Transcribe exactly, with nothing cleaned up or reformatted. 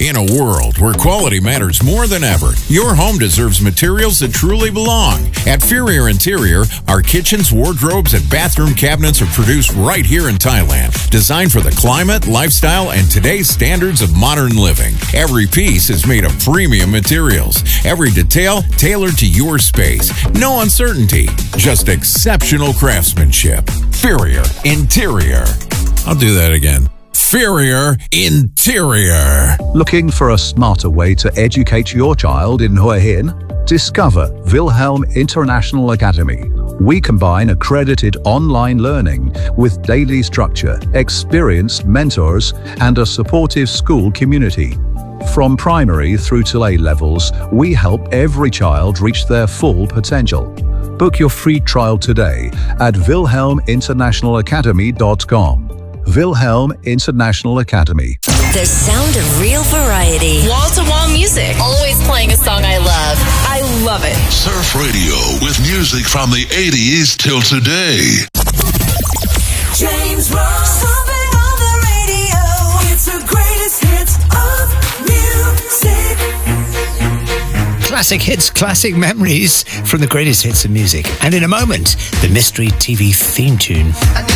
In a world where quality matters more than ever, your home deserves materials that truly belong. At Furrier Interior, our kitchens, wardrobes, and bathroom cabinets are produced right here in Thailand, designed for the climate, lifestyle, and today's standards of modern living. Every piece is made of premium materials. Every detail tailored to your space. No uncertainty, just exceptional craftsmanship. Furrier Interior. I'll do that again. Furrier Interior. Looking for a smarter way to educate your child in Hua Hin? Discover Wilhelm International Academy. We combine accredited online learning with daily structure, experienced mentors, and a supportive school community. From primary through to A levels, we help every child reach their full potential. Book your free trial today at wilhelm international academy dot com. Wilhelm International Academy. The sound of real variety. Wall-to-wall music. Always playing a song I love. I love it. Surf Radio with music from the eighties till today. James Ross. Something on the radio. It's the greatest hits of music. Classic hits, classic memories from the greatest hits of music. And in a moment, the Mystery T V theme tune.